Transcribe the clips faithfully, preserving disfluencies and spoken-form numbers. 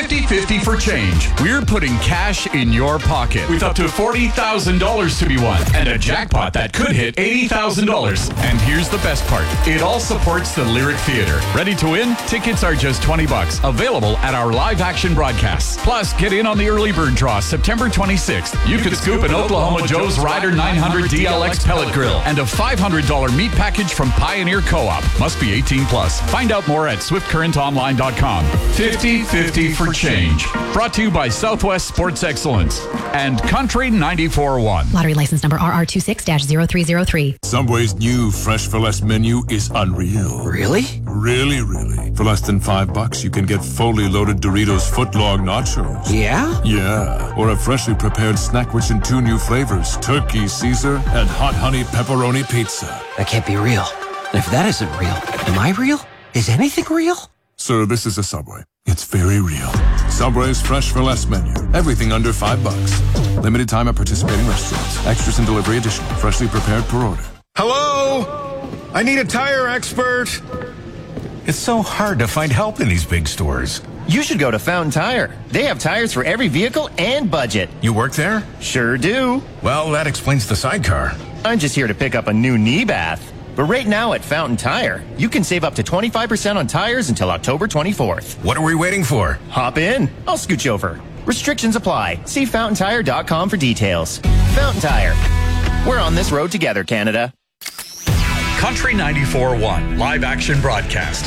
fifty fifty for change. We're putting cash in your pocket with up to forty thousand dollars to be won and a jackpot that could hit eighty thousand dollars. And here's the best part. It all supports the Lyric Theatre. Ready to win? Tickets are just twenty bucks. Available at our live action broadcasts. Plus, get in on the early bird draw September twenty-sixth. You could scoop an Oklahoma Joe's Rider nine hundred D L X pellet grill and a five hundred dollars meat package from Pioneer Co-op. Must be eighteen plus. Find out more at swift current online dot com. fifty fifty for change. Brought to you by Southwest Sports Excellence and Country ninety-four point one. Lottery license number R R two six dash zero three zero three. Subway's new Fresh for Less menu is unreal. Really? Really, really. For less than five bucks, you can get fully loaded Doritos footlong nachos. Yeah? Yeah. Or a freshly prepared snack rich in two new flavors, Turkey Caesar and Hot Honey Pepperoni Pizza. That can't be real. And if that isn't real, am I real? Is anything real? Sir, this is a Subway. It's very real. Subway's Fresh for Less menu. Everything under five bucks. Limited time at participating restaurants. Extras and delivery additional. Freshly prepared per order. Hello? I need a tire expert. It's so hard to find help in these big stores. You should go to Fountain Tire. They have tires for every vehicle and budget. You work there? Sure do. Well, that explains the sidecar. I'm just here to pick up a new knee bath. But right now at Fountain Tire, you can save up to twenty-five percent on tires until October twenty-fourth. What are we waiting for? Hop in. I'll scooch over. Restrictions apply. See fountain tire dot com for details. Fountain Tire. We're on this road together, Canada. Country ninety-four point one live action broadcast.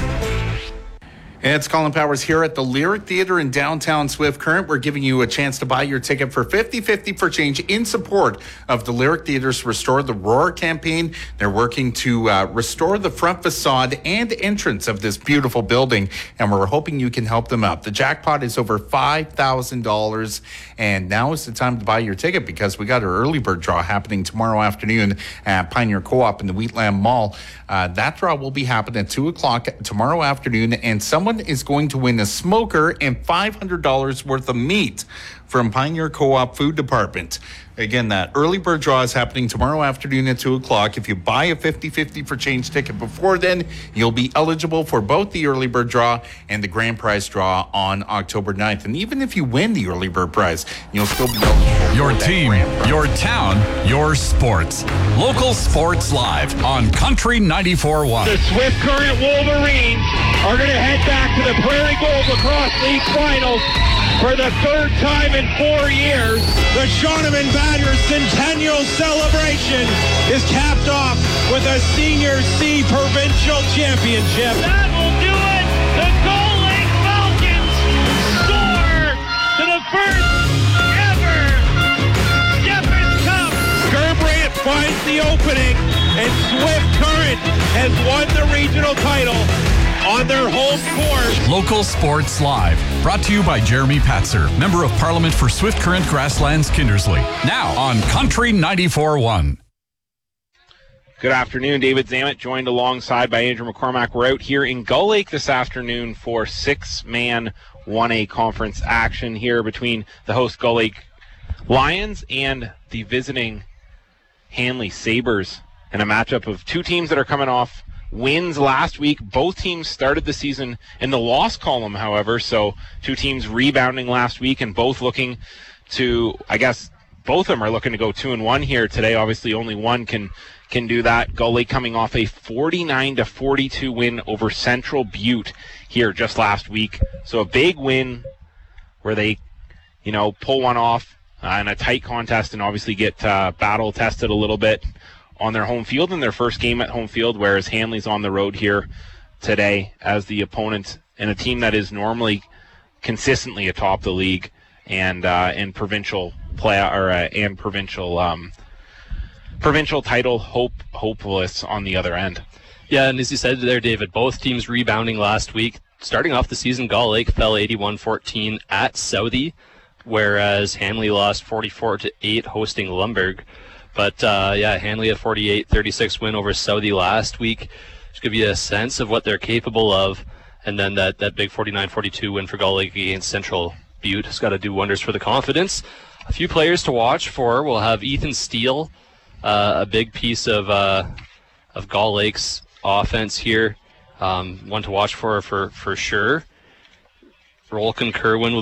It's Colin Powers here at the Lyric Theatre in downtown Swift Current. We're giving you a chance to buy your ticket for fifty fifty for change in support of the Lyric Theatre's Restore the Roar campaign. They're working to uh, restore the front facade and entrance of this beautiful building, and we're hoping you can help them out. The jackpot is over five thousand dollars, and now is the time to buy your ticket because we got our early bird draw happening tomorrow afternoon at Pioneer Co-op in the Wheatland Mall. Uh, that draw will be happening at two o'clock tomorrow afternoon, and someone is going to win a smoker and five hundred dollars worth of meat from Pioneer Co-op Food Department. Again, that early bird draw is happening tomorrow afternoon at two o'clock. If you buy a fifty fifty for change ticket before then, you'll be eligible for both the early bird draw and the grand prize draw on October ninth. And even if you win the early bird prize, you'll still be eligible. Your team, your town, your sports. Local Sports Live on Country ninety-four point one. The Swift Current Wolverines are going to head back to the Prairie Gold Lacrosse League Finals for the third time in four years. The Shaunavon Badgers Centennial Celebration is capped off with a Senior C Provincial Championship. That will do it. The Gull Lake Falcons soar to the first ever Stephens Cup. Scorbrandt finds the opening, and Swift Current has won the regional title on their home court. Local Sports Live, brought to you by Jeremy Patzer, Member of Parliament for Swift Current Grasslands Kindersley. Now on Country ninety-four point one. Good afternoon, David Zammit, joined alongside by Andrew McCormack. We're out here in Gull Lake this afternoon for six-man one A conference action here between the host Gull Lake Lions and the visiting Hanley Sabres, and a matchup of two teams that are coming off wins last week. Both teams started the season in the loss column, however, so two teams rebounding last week and both looking to, I guess, both of them are looking to go two and one here today. Obviously, only one can can do that. Gull Lake coming off a forty-nine to forty-two win over Central Butte here just last week. So a big win where they, you know, pull one off uh, in a tight contest and obviously get uh, battle tested a little bit on their home field in their first game at home field, whereas Hanley's on the road here today as the opponent in a team that is normally consistently atop the league and uh, in provincial play or uh, and provincial um, provincial title hope hopeless on the other end. Yeah, and as you said there, David, both teams rebounding last week. Starting off the season, Gull Lake fell eighty-one fourteen at Southey, whereas Hanley lost forty-four to eight hosting Lumberg. But, uh, yeah, Hanley a forty-eight thirty-six win over Southey last week. Just give you a sense of what they're capable of. And then that, that big forty-nine forty-two win for Gull Lake against Central Butte has got to do wonders for the confidence. A few players to watch for. We'll have Ethan Steele, uh, a big piece of uh, of Gull Lake's offense here. Um, one to watch for for, for sure. Rolkin Kerwin will